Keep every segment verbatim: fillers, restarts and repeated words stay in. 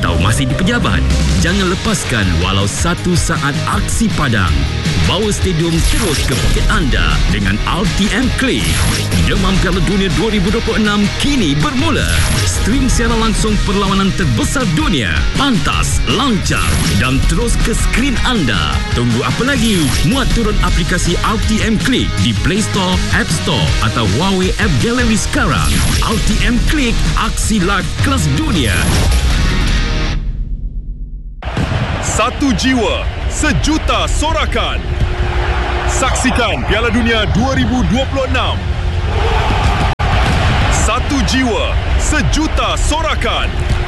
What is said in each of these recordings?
atau masih di pejabat? Jangan lepaskan walau satu saat aksi padang. Bawa stadium terus ke poket anda dengan R T M Click. Demam Piala Dunia dua ribu dua puluh enam kini bermula. Stream siaran langsung perlawanan terbesar dunia. Pantas, lancar dan terus ke skrin anda. Tunggu apa lagi? Muat turun aplikasi R T M Click di Play Store, App Store atau Huawei App Gallery sekarang. R T M Click, aksi live kelas dunia. Satu jiwa, sejuta sorakan. Saksikan Piala Dunia dua ribu dua puluh enam. Satu jiwa, sejuta sorakan.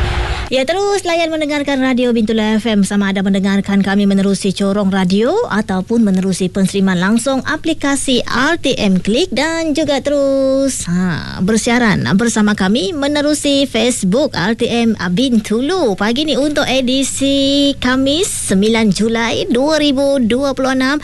Ya, terus layan mendengarkan Radio Bintulu F M, sama ada mendengarkan kami menerusi corong radio ataupun menerusi penseriman langsung aplikasi R T M Click, dan juga terus ha, bersiaran bersama kami menerusi Facebook R T M Bintulu. Pagi ni untuk edisi Khamis sembilan Julai dua ribu dua puluh enam,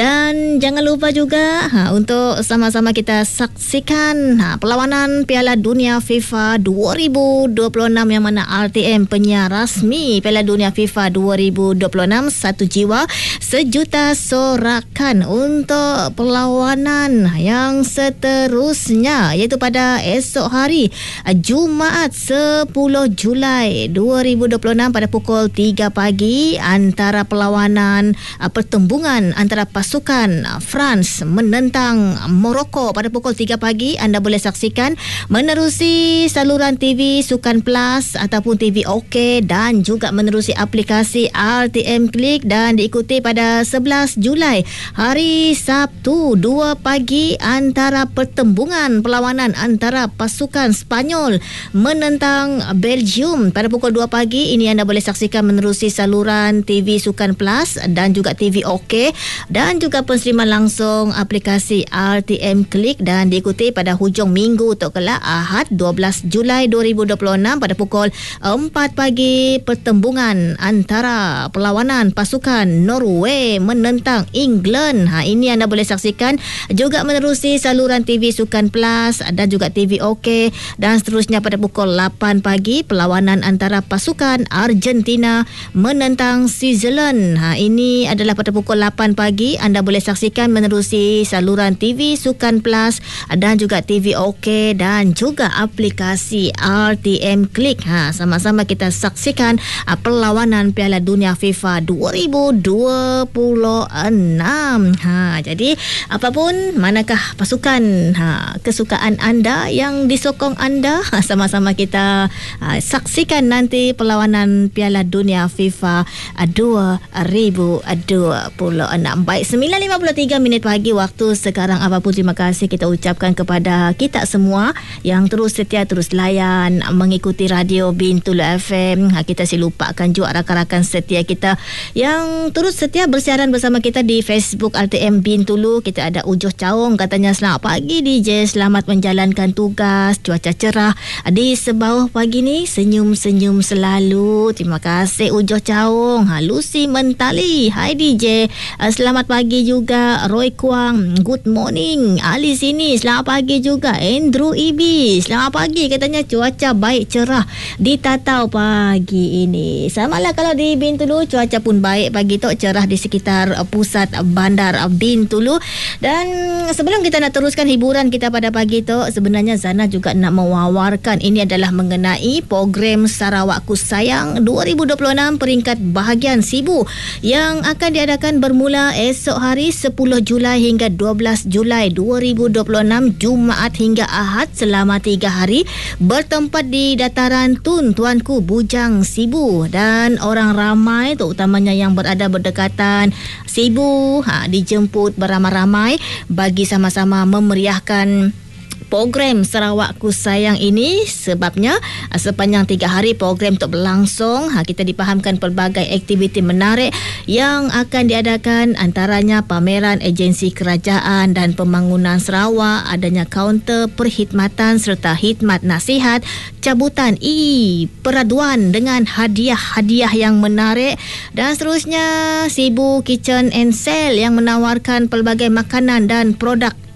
dan jangan lupa juga ha, untuk sama-sama kita saksikan ha, perlawanan Piala Dunia FIFA dua ribu dua puluh enam yang mana R T M penyiar rasmi Piala Dunia FIFA dua ribu dua puluh enam. Satu jiwa, sejuta sorakan untuk perlawanan yang seterusnya, iaitu pada esok hari Jumaat sepuluh Julai dua ribu dua puluh enam pada pukul tiga pagi, antara perlawanan pertembungan antara pasukan France menentang Morocco pada pukul tiga pagi. Anda boleh saksikan menerusi saluran T V Sukan Plus ataupun T V OK, dan juga menerusi aplikasi R T M Click, dan diikuti pada sebelas Julai hari Sabtu dua pagi antara pertembungan perlawanan antara pasukan Spanyol menentang Belgium pada pukul dua pagi. Ini anda boleh saksikan menerusi saluran T V Sukan Plus dan juga T V OK, dan juga penseriman langsung aplikasi R T M Click, dan diikuti pada hujung minggu untuk kelak Ahad dua belas Julai dua ribu dua puluh enam pada pukul empat pagi pertembungan antara perlawanan pasukan Norway menentang England. Ha, ini anda boleh saksikan juga menerusi saluran T V Sukan Plus dan juga T V OK, dan seterusnya pada pukul lapan pagi perlawanan antara pasukan Argentina menentang Switzerland. Ha, ini adalah pada pukul lapan pagi. Anda boleh saksikan menerusi saluran T V Sukan Plus dan juga T V OK dan juga aplikasi R T M Click. Ha, sama-sama kita saksikan uh, perlawanan Piala Dunia FIFA dua ribu dua puluh enam. Ha, jadi apapun manakah pasukan ha, kesukaan anda yang disokong anda, ha, sama-sama kita uh, saksikan nanti perlawanan Piala Dunia FIFA uh, dua ribu dua puluh enam. Baik, sembilan lima puluh tiga minit pagi waktu sekarang. Apapun terima kasih kita ucapkan kepada kita semua yang terus setia, terus layan mengikuti Radio Bintulu F M. Ha, kita silupakan juga rakan-rakan setia kita yang terus setia bersiaran bersama kita di Facebook R T M Bintulu. Kita ada Ujoh Caung, katanya selamat pagi D J, selamat menjalankan tugas, cuaca cerah di Sebauh pagi ni, senyum-senyum selalu. Terima kasih Ujoh Caung. Ha, Lucy Mentali, hai D J, uh, selamat pagi juga. Roy Kuang, good morning. Ali sini, selamat pagi juga. Andrew Ibi, selamat pagi, katanya cuaca baik cerah di Tatau pagi ini. Samalah kalau di Bintulu cuaca pun baik pagi tu, cerah di sekitar pusat bandar Bintulu. Dan sebelum kita nak teruskan hiburan kita pada pagi tu, sebenarnya Zana juga nak mewawarkan, ini adalah mengenai program Sarawakku Sayang dua ribu dua puluh enam peringkat bahagian Sibu yang akan diadakan bermula esok hari sepuluh Julai hingga dua belas Julai dua ribu dua puluh enam, Jumaat hingga Ahad selama tiga hari, bertempat di dataran Tun Tuanku Bujang Sibu, dan orang ramai terutamanya yang berada berdekatan Sibu ha, dijemput beramai-ramai bagi sama-sama memeriahkan program Sarawakku Sayang ini. Sebabnya sepanjang tiga hari program itu berlangsung, ha, kita dipahamkan pelbagai aktiviti menarik yang akan diadakan, antaranya pameran agensi kerajaan dan pembangunan Sarawak, adanya kaunter perkhidmatan serta khidmat nasihat, cabutan e peraduan dengan hadiah-hadiah yang menarik, dan seterusnya Sibu Kitchen and Sale yang menawarkan pelbagai makanan dan produk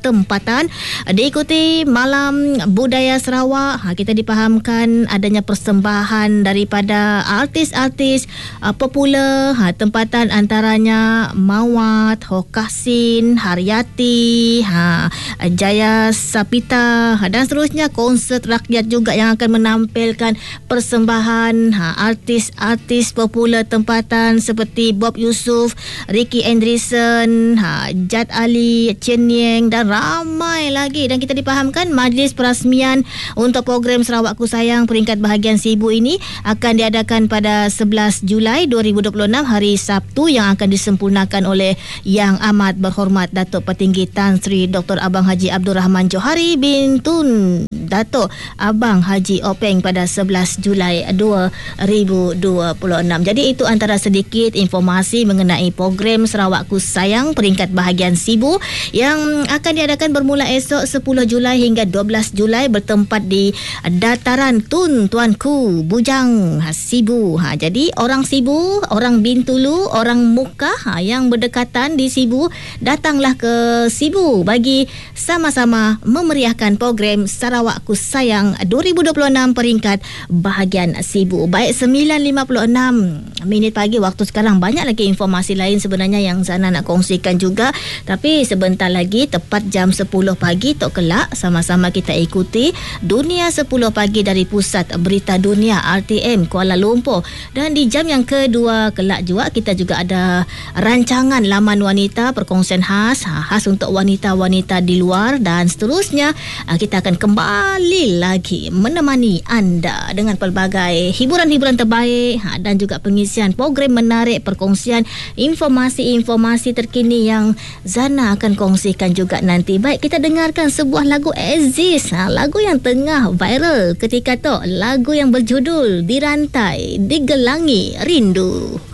tempatan. Diikuti Malam Budaya Sarawak. Ha, kita dipahamkan adanya persembahan daripada artis-artis uh, popular. Ha, tempatan antaranya Mawat, Hokasin, Haryati, ha, Jaya Sapita, ha, dan seterusnya. Konsert rakyat juga yang akan menampilkan persembahan ha, artis-artis popular tempatan seperti Bob Yusof, Ricky Andreessen, ha, Jad Ali, Chen Yang dan ramai lagi. Dan kita dipahamkan majlis perasmian untuk program Sarawakku Sayang peringkat bahagian Sibu ini akan diadakan pada sebelas Julai dua ribu dua puluh enam, hari Sabtu, yang akan disempurnakan oleh Yang Amat Berhormat Datuk Petinggi Tan Sri Doktor Abang Haji Abdul Rahman Johari bin Tun Datuk Abang Haji Openg pada sebelas Julai dua ribu dua puluh enam. Jadi itu antara sedikit informasi mengenai program Sarawakku Sayang peringkat bahagian Sibu yang akan diadakan bermula esok sepuluh Julai hingga dua belas Julai, bertempat di Dataran Tun Tuanku Bujang Sibu. Ha, jadi orang Sibu, orang Bintulu, orang Muka ha, yang berdekatan di Sibu, datanglah ke Sibu bagi sama-sama memeriahkan program Sarawakku Sayang dua ribu dua puluh enam peringkat bahagian Sibu. Baik, sembilan lima puluh enam minit pagi waktu sekarang. Banyak lagi informasi lain sebenarnya yang Zana nak kongsikan juga, tapi sebentar lagi tepat jam sepuluh pagi tok kelak sama-sama kita ikuti Dunia sepuluh pagi dari Pusat Berita Dunia R T M Kuala Lumpur. Dan di jam yang kedua kelak juga kita juga ada rancangan Laman Wanita, perkongsian khas khas untuk wanita-wanita di luar, dan seterusnya kita akan kembali lagi menemani anda dengan pelbagai hiburan-hiburan terbaik dan juga pengisian program menarik, perkongsian informasi-informasi terkini yang Zana akan kongsikan juga nanti. Baik, kita dengarkan sebuah lagu Aziz, ha, lagu yang tengah viral ketika tu, lagu yang berjudul Dirantai Digelangi Rindu.